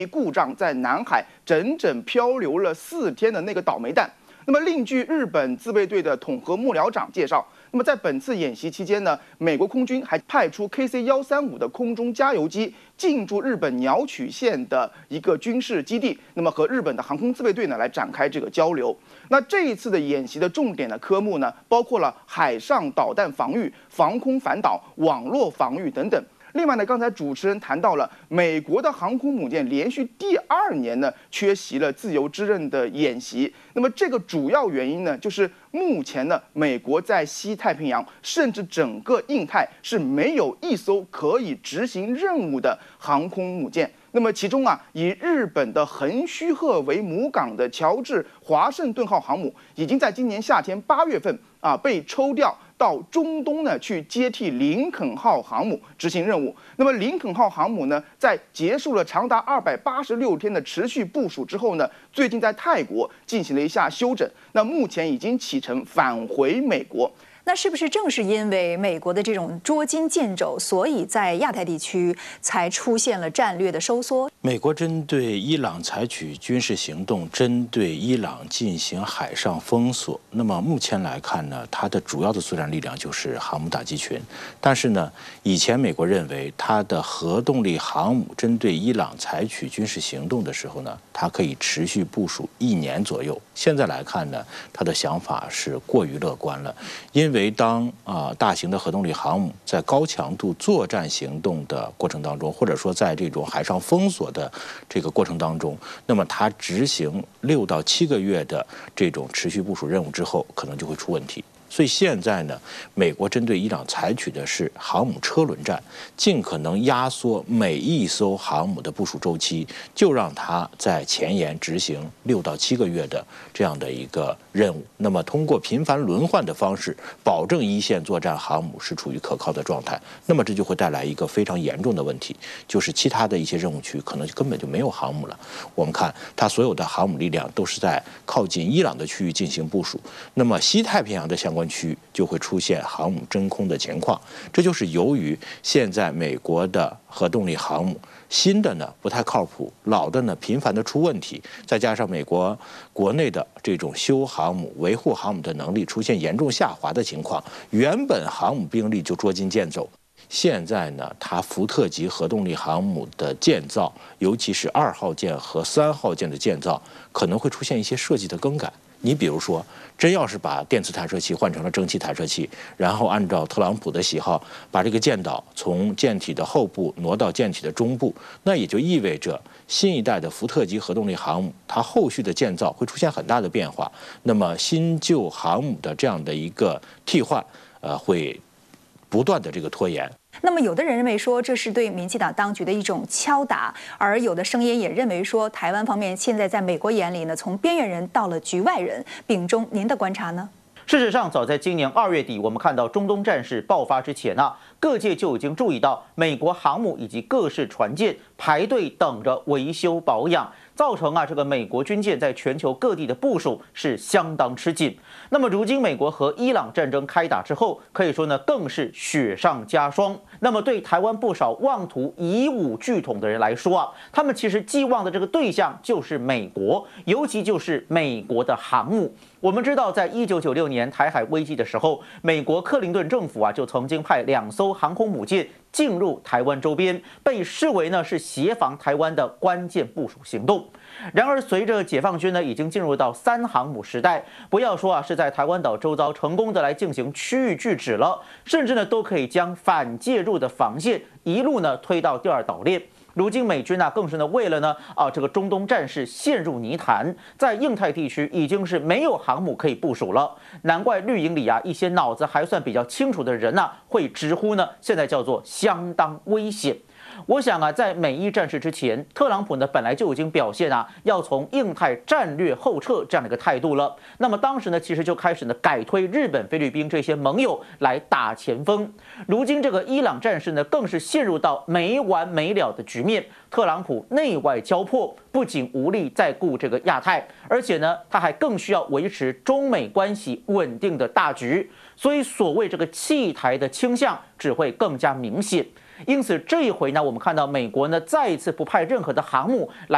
故障在南海整整漂流了4天的那个倒霉蛋。那么，另据日本自卫队的统合幕僚长介绍，那么在本次演习期间呢，美国空军还派出 KC-135的空中加油机进驻日本鸟取县的一个军事基地，那么和日本的航空自卫队呢来展开这个交流。那这一次的演习的重点的科目呢，包括了海上导弹防御、防空反导、网络防御等等。另外呢，刚才主持人谈到了美国的航空母舰连续第2年呢缺席了自由之刃的演习。那么这个主要原因呢，就是目前呢，美国在西太平洋甚至整个印太是没有一艘可以执行任务的航空母舰。那么其中啊，以日本的横须贺为母港的乔治华盛顿号航母，已经在今年夏天8月份被抽调到中东呢去接替林肯号航母执行任务。那么林肯号航母呢，在结束了长达286天的持续部署之后呢，最近在泰国进行了一下休整，那目前已经启程返回美国。 那是不是正是因为美国的这种捉襟见肘，所以在亚太地区才出现了战略的收缩？ 美国针对伊朗采取军事行动，针对伊朗进行海上封锁。那么目前来看呢，它的主要的作战力量就是航母打击群。但是呢，以前美国认为它的核动力航母针对伊朗采取军事行动的时候呢，它可以持续部署1年左右。现在来看呢，他的想法是过于乐观了，因为当大型的核动力航母在高强度作战行动的过程当中，或者说在这种海上封锁的这个过程当中，那么它执行6到7个月的这种持续部署任务之后，可能就会出问题。所以现在呢，美国针对伊朗采取的是航母车轮战，尽可能压缩每一艘航母的部署周期，就让它在前沿执行6到7个月的这样的一个任务。那么通过频繁轮换的方式，保证一线作战航母是处于可靠的状态。那么这就会带来一个非常严重的问题，就是其他的一些任务区可能根本就没有航母了。我们看它所有的航母力量都是在靠近伊朗的区域进行部署，那么西太平洋的相关区域就会出现航母真空的情况。这就是由于现在美国的核动力航母新的呢不太靠谱，老的呢频繁的出问题，再加上美国国内的这种修航母、维护航母的能力出现严重下滑的情况，原本航母兵力就捉襟见肘。现在呢，它福特级核动力航母的建造，尤其是2号舰和3号舰的建造，可能会出现一些设计的更改。你比如说，真要是把电磁弹射器换成了蒸汽弹射器，然后按照特朗普的喜好，把这个舰岛从舰体的后部挪到舰体的中部，那也就意味着新一代的福特级核动力航母，它后续的建造会出现很大的变化。那么新旧航母的这样的一个替换，会不断的这个拖延。 那么有的人认为说这是对民进党当局的一种敲打，而有的声音也认为说台湾方面现在在美国眼里呢，从边缘人到了局外人。秉忠，您的观察呢？ 事实上，早在今年2月底，我们看到中东战事爆发之前各界就已经注意到美国航母以及各式船舰排队等着维修保养，造成这个美国军舰在全球各地的部署是相当吃紧。那么如今美国和伊朗战争开打之后，可以说呢更是雪上加霜。那么对台湾不少妄图以武拒统的人来说他们其实寄望的这个对象就是美国，尤其就是美国的航母。我们知道，在1996年台海危机的时候，美国克林顿政府就曾经派2艘航空母舰进入台湾周边，被视为呢是协防台湾的关键部署行动。然而，随着解放军呢已经进入到3航母时代，不要说是在台湾岛周遭成功的来进行区域拒止了，甚至呢都可以将反介入的防线一路呢推到第2岛链。如今美军更是呢为了呢这个中东战事陷入泥潭，在印太地区已经是没有航母可以部署了。难怪绿营里一些脑子还算比较清楚的人会直呼呢现在叫做相当危险。我想在美伊战事之前，特朗普呢本来就已经表现要从印太战略后撤这样的一个态度了。那么当时呢，其实就开始呢改推日本、菲律宾这些盟友来打前锋。如今这个伊朗战事呢，更是陷入到没完没了的局面。特朗普内外交迫，不仅无力再顾这个亚太，而且呢，他还更需要维持中美关系稳定的大局。所以，所谓这个弃台的倾向只会更加明显。因此，这一回呢，我们看到美国呢再一次不派任何的航母来